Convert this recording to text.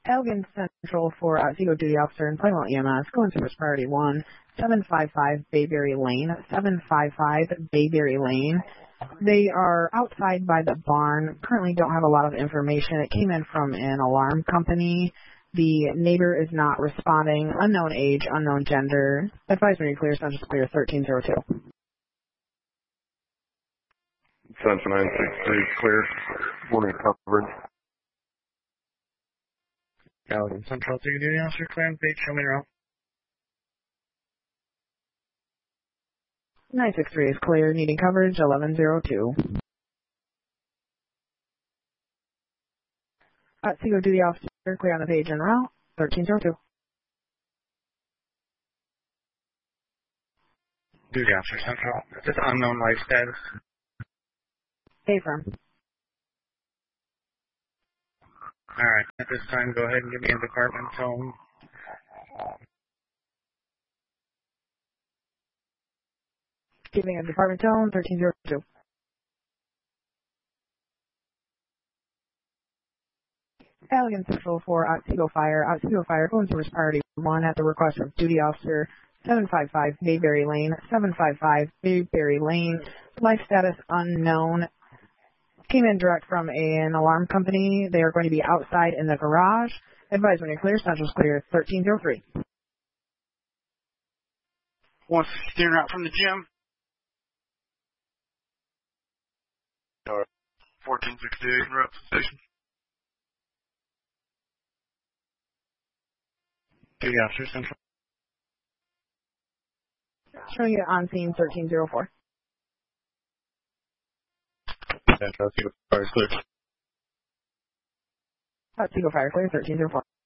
Elgin Central for Seago Duty Officer and Plymouth EMS, going service priority 1, 755 Bayberry Lane, 755 Bayberry Lane. They are outside by the barn, currently don't have a lot of information. It came in from an alarm company. The neighbor is not responding. Unknown age, unknown gender. Advisory clear, Central clear 1302. Central 963 clear. Morning coverage. Elgin Central 3 Duty Officer, clear on page, show me around. 963 is clear, needing coverage 1102. Seago Duty Officer, clear on the page en route 1302. Duty Officer Central, this unknown life status. Affirm. Alright, at this time, go ahead and give me a department tone. Giving a department tone 1302. Elgin Central for Seago Fire. Seago Fire, going service priority 1 at the request of Duty Officer 755 Bayberry Lane, 755 Bayberry Lane. Life status unknown. Came in direct from an alarm company. They are going to be outside in the garage. Advise when you're clear. Central's clear 1303. Wants to steer out from the gym. 1468 route station. Duty Officer Central. Showing you on scene 1304. Central, Seago Fire clear. Seago Fire clear 1304.